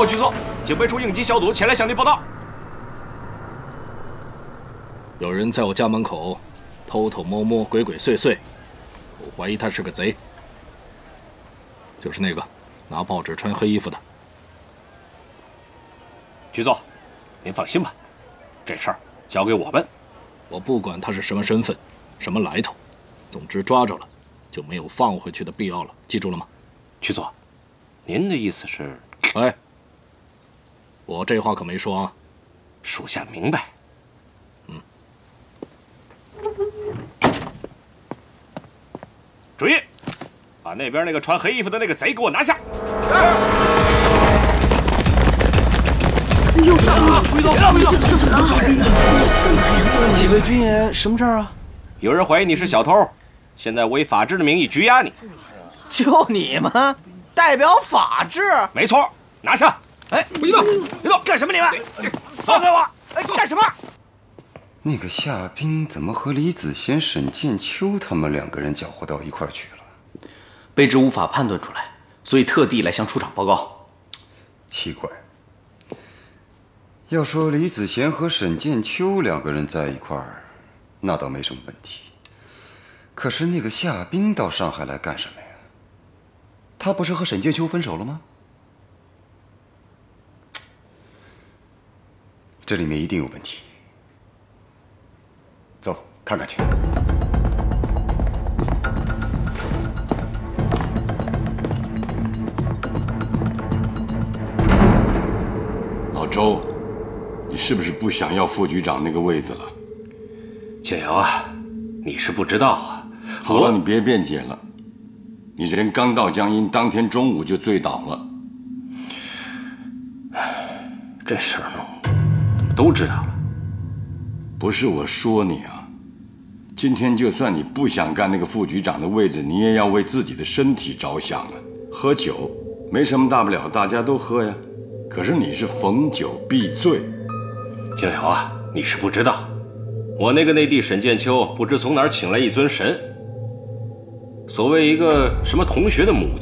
局座，警备处应急小组前来向您报道。 有人在我家门口偷偷摸摸、鬼鬼祟祟，我怀疑他是个贼。就是那个拿报纸、穿黑衣服的。 局座，您放心吧，这事儿交给我们。 我不管他是什么身份、什么来头，总之抓着了，就没有放回去的必要了，记住了吗？ 局座，您的意思是？ 哎，我这话可没说啊。 属下明白。注意，把那边那个穿黑衣服的那个贼给我拿下！ 又上了！ 回走！ 几位军爷，什么事儿啊？ 有人怀疑你是小偷，现在我以法治的名义拘押你。 就你吗？代表法治？ 没错，拿下！ 哎，别动！别动！干什么你们？放开我！哎，干什么？ 那个夏冰怎么和李子贤、沈剑秋他们两个人搅和到一块儿去了？ 卑职无法判断出来，所以特地来向处长报告。 奇怪，要说李子贤和沈剑秋两个人在一块儿，那倒没什么问题。可是那个夏冰到上海来干什么呀？他不是和沈剑秋分手了吗？这里面一定有问题。走，看看去。 老周，你是不是不想要副局长那个位子了？ 景瑶啊，你是不知道啊。 好了，你别辩解了。你人刚到江阴，当天中午就醉倒了。 这事儿怎么都知道了？ 不是我说你啊，今天就算你不想干那个副局长的位置，你也要为自己的身体着想啊。喝酒没什么大不了，大家都喝呀。可是你是逢酒必醉。 景瑶啊，你是不知道，我那个内弟沈剑秋不知从哪儿请来一尊神，所谓一个什么同学的母